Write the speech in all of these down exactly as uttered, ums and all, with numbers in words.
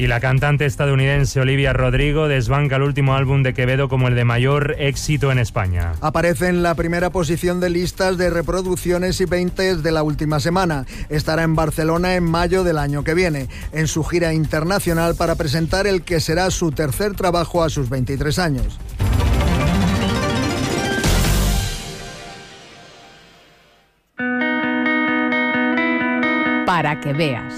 Y la cantante estadounidense Olivia Rodrigo desbanca el último álbum de Quevedo como el de mayor éxito en España. Aparece en la primera posición de listas de reproducciones y veintes de la última semana. Estará en Barcelona en mayo del año que viene, en su gira internacional para presentar el que será su tercer trabajo a sus veintitrés años. Para que veas.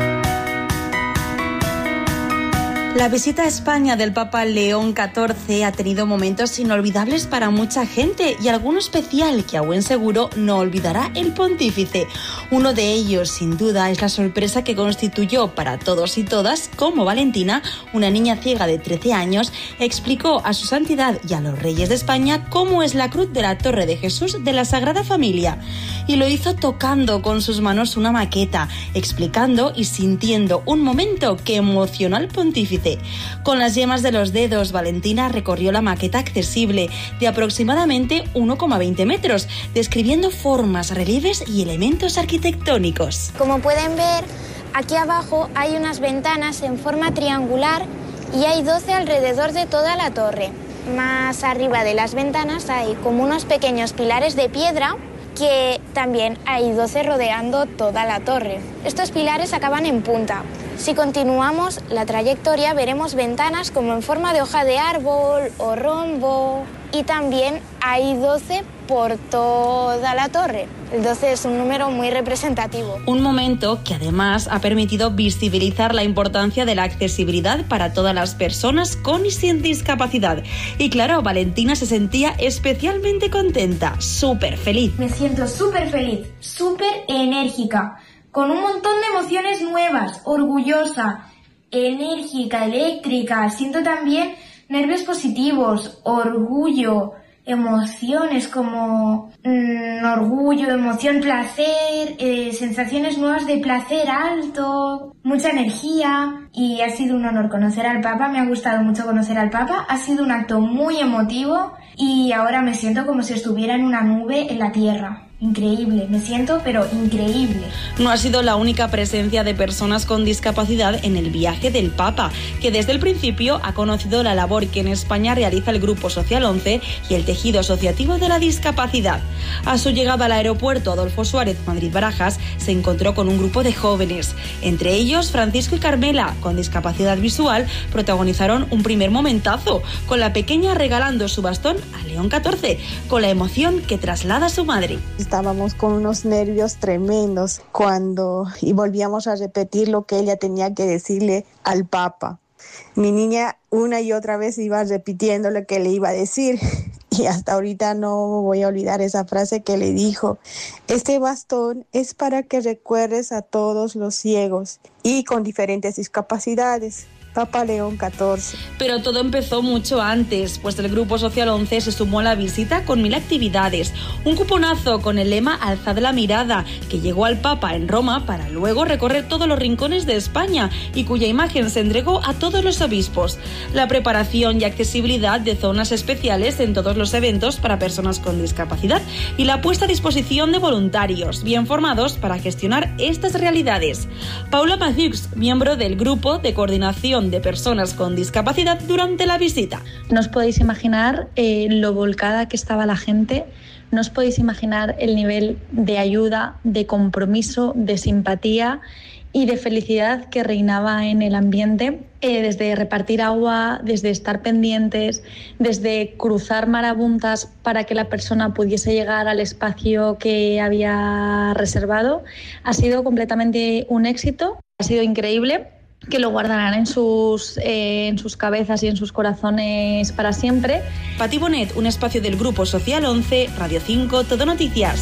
La visita a España del Papa León catorce ha tenido momentos inolvidables para mucha gente y alguno especial que a buen seguro no olvidará el pontífice. Uno de ellos, sin duda, es la sorpresa que constituyó para todos y todas cómo Valentina, una niña ciega de trece años, explicó a su santidad y a los reyes de España cómo es la cruz de la Torre de Jesús de la Sagrada Familia. Y lo hizo tocando con sus manos una maqueta, explicando y sintiendo un momento que emocionó al pontífice. Con las yemas de los dedos, Valentina recorrió la maqueta accesible de aproximadamente uno coma veinte metros, describiendo formas, relieves y elementos arquitectónicos. Como pueden ver, aquí abajo hay unas ventanas en forma triangular y hay doce alrededor de toda la torre. Más arriba de las ventanas hay como unos pequeños pilares de piedra que también hay doce rodeando toda la torre. Estos pilares acaban en punta. Si continuamos la trayectoria veremos ventanas como en forma de hoja de árbol o rombo y también hay doce por toda la torre. El doce es un número muy representativo. Un momento que además ha permitido visibilizar la importancia de la accesibilidad para todas las personas con y sin discapacidad. Y claro, Valentina se sentía especialmente contenta, súper feliz. Me siento súper feliz, súper enérgica, con un montón de emociones nuevas, orgullosa, enérgica, eléctrica. Siento también nervios positivos, orgullo, emociones como mmm, orgullo, emoción, placer, eh, sensaciones nuevas de placer alto, mucha energía. Y ha sido un honor conocer al Papa, me ha gustado mucho conocer al Papa, ha sido un acto muy emotivo y ahora me siento como si estuviera en una nube en la tierra. Increíble, me siento pero increíble. No ha sido la única presencia de personas con discapacidad en el viaje del Papa, que desde el principio ha conocido la labor que en España realiza el Grupo Social once y el tejido asociativo de la discapacidad. A su llegada al aeropuerto Adolfo Suárez Madrid-Barajas se encontró con un grupo de jóvenes. Entre ellos, Francisco y Carmela, con discapacidad visual, protagonizaron un primer momentazo, con la pequeña regalando su bastón a León catorce, con la emoción que traslada a su madre. Estábamos con unos nervios tremendos cuando y volvíamos a repetir lo que ella tenía que decirle al Papa. Mi niña una y otra vez iba repitiendo lo que le iba a decir y hasta ahorita no voy a olvidar esa frase que le dijo: este bastón es para que recuerdes a todos los ciegos y con diferentes discapacidades. Papa León catorce. Pero todo empezó mucho antes, pues el Grupo Social once se sumó a la visita con mil actividades. Un cuponazo con el lema Alzad la mirada, que llegó al Papa en Roma para luego recorrer todos los rincones de España y cuya imagen se entregó a todos los obispos. La preparación y accesibilidad de zonas especiales en todos los eventos para personas con discapacidad y la puesta a disposición de voluntarios bien formados para gestionar estas realidades. Paula Mathiux, miembro del Grupo de Coordinación de Personas con Discapacidad durante la visita. No os podéis imaginar eh, lo volcada que estaba la gente, no os podéis imaginar el nivel de ayuda, de compromiso, de simpatía y de felicidad que reinaba en el ambiente, eh, desde repartir agua, desde estar pendientes, desde cruzar marabuntas para que la persona pudiese llegar al espacio que había reservado. Ha sido completamente un éxito, ha sido increíble, que lo guardarán en sus, eh, en sus cabezas y en sus corazones para siempre. Pati Bonet, un espacio del Grupo Social once, Radio cinco, Todo Noticias.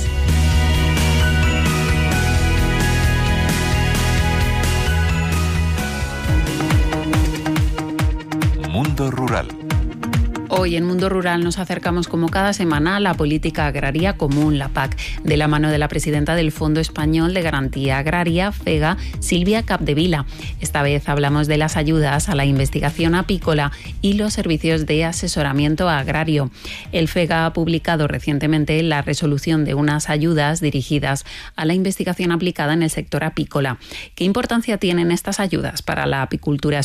Mundo Rural. Hoy en Mundo Rural nos acercamos como cada semana a la política agraria común, la P A C, de la mano de la presidenta del Fondo Español de Garantía Agraria, FEGA, Silvia Capdevila. Esta vez hablamos de las ayudas a la investigación apícola y los servicios de asesoramiento agrario. El FEGA ha publicado recientemente la resolución de unas ayudas dirigidas a la investigación aplicada en el sector apícola. ¿Qué importancia tienen estas ayudas para la apicultura española?